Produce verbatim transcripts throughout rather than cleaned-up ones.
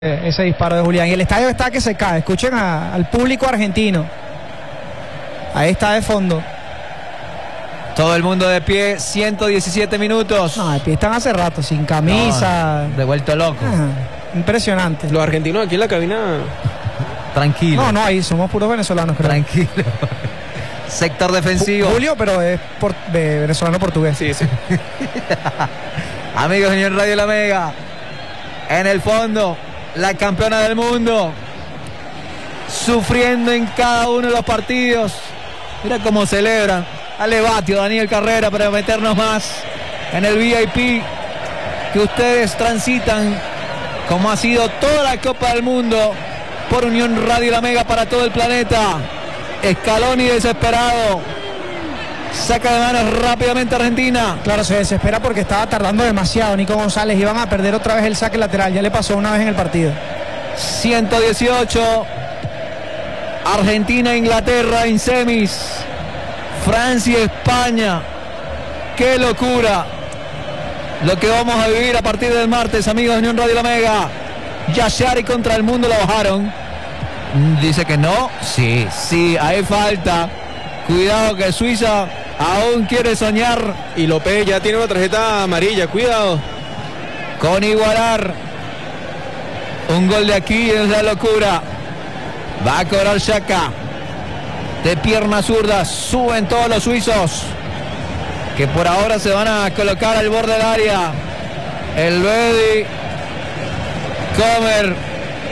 ese disparo de Julián. Y el estadio está que se cae. Escuchen a, al público argentino. Ahí está de fondo. Todo el mundo de pie, ciento diecisiete minutos. No, de pie están hace rato, sin camisa. No, devuelto loco. Ah, impresionante. Los argentinos aquí en la cabina. Tranquilo. No, no, ahí somos puros venezolanos, creo. Tranquilo. Sector defensivo. Julio, pero es por, de venezolano portugués. Sí, sí. Amigos, señor Radio La Mega. En el fondo, la campeona del mundo. Sufriendo en cada uno de los partidos. Mira cómo celebran. Dale vatio, Daniel Carrera, para meternos más en el V I P que ustedes transitan, como ha sido toda la Copa del Mundo, por Unión Radio La Mega para todo el planeta. Scaloni desesperado. Saca de manos rápidamente Argentina. Claro, se desespera porque estaba tardando demasiado Nico González. Iban a perder otra vez el saque lateral. Ya le pasó una vez en el partido. ciento dieciocho. Argentina, Inglaterra en semis. Francia, España. ¡Qué locura! Lo que vamos a vivir a partir del martes, amigos de Unión Radio La Mega. Yashari contra el mundo, lo bajaron. Dice que no. Sí, sí, hay falta. Cuidado que Suiza aún quiere soñar. Y López ya tiene una tarjeta amarilla, cuidado. Con igualar. Un gol de aquí es la locura. Va a cobrar Xhaka. De pierna zurda, suben todos los suizos, que por ahora se van a colocar al borde del área. El Bedi, Comer.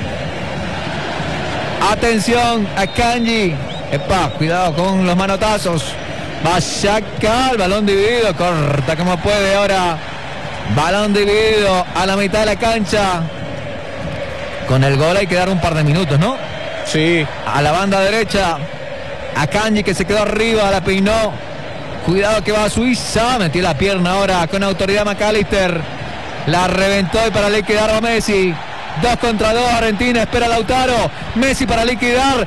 Atención a Kanji. Epa, cuidado con los manotazos. Va Xhaka, el balón dividido, corta como puede ahora. Balón dividido a la mitad de la cancha. Con el gol hay que dar un par de minutos, ¿no? Sí. A la banda derecha. A Kanji, que se quedó arriba, la peinó. Cuidado que va a Suiza. Metió la pierna ahora con autoridad McAllister. La reventó y para liquidar a Messi. Dos contra dos, Argentina, espera Lautaro. Messi para liquidar.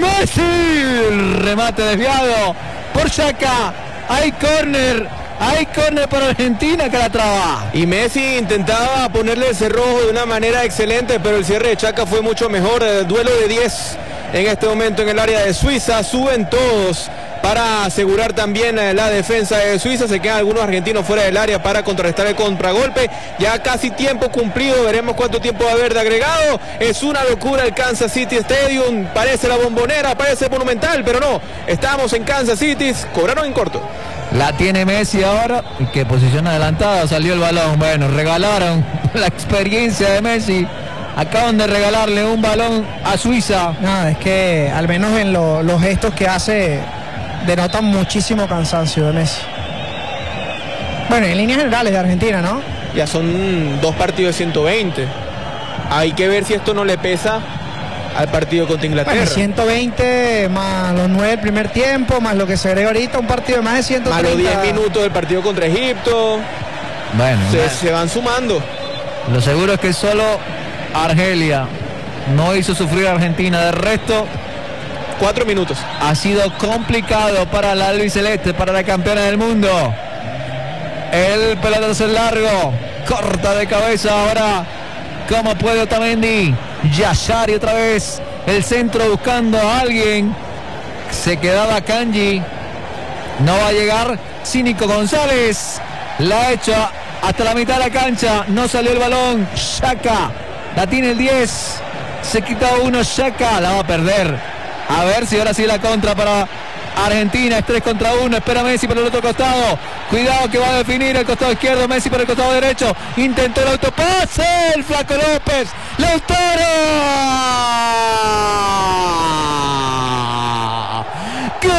Messi. Remate desviado por Xhaka. Hay córner. Hay córner para Argentina, que la traba. Y Messi intentaba ponerle el cerrojo de una manera excelente, pero el cierre de Xhaka fue mucho mejor. El duelo de diez en este momento en el área de Suiza. Suben todos para asegurar también la defensa de Suiza. Se quedan algunos argentinos fuera del área para contrarrestar el contragolpe. Ya casi tiempo cumplido. Veremos cuánto tiempo va a haber de agregado. Es una locura el Kansas City Stadium. Parece la Bombonera, parece Monumental, pero no. Estamos en Kansas City. Cobraron en corto. La tiene Messi ahora. ¿Qué posición adelantada? Salió el balón. Bueno, regalaron la experiencia de Messi. Acaban de regalarle un balón a Suiza. Nada, es que al menos en lo, los gestos que hace denotan muchísimo cansancio de Messi. Bueno, en líneas generales de Argentina, ¿no? Ya son dos partidos de ciento veinte. Hay que ver si esto no le pesa al partido contra Inglaterra. Bueno, ciento veinte más los nueve del primer tiempo, más lo que se agrega ahorita, un partido de más de ciento treinta. Más los diez minutos del partido contra Egipto. Bueno, se, bueno. se van sumando. Lo seguro es que solo Argelia no hizo sufrir a Argentina. De resto, cuatro minutos. Ha sido complicado para la albiceleste, para la campeona del mundo. El pelotazo es largo, corta de cabeza ahora. Como puede Otamendi. Yashari otra vez. El centro buscando a alguien. Se quedaba Kanji. No va a llegar. Cínico González. La ha hecho hasta la mitad de la cancha. No salió el balón. Xhaka. La tiene el diez. Se quita uno Xhaka. La va a perder. A ver si ahora sí la contra para Argentina. Es tres contra uno. Espera Messi por el otro costado. Cuidado que va a definir el costado izquierdo. Messi por el costado derecho. Intentó el autopase. El Flaco López. Lautaro. ¡Gol!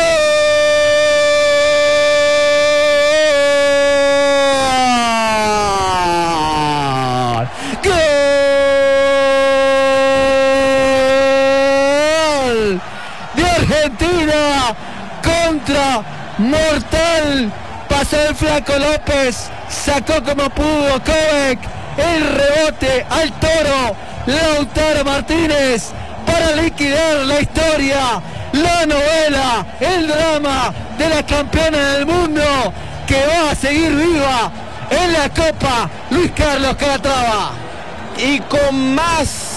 Argentina contra mortal. Pasó el Flaco López, sacó como pudo Kovac, el rebote al Toro. Lautaro Martínez para liquidar la historia, la novela, el drama de la campeona del mundo, que va a seguir viva en la Copa Luis Carlos Calatrava. Y con más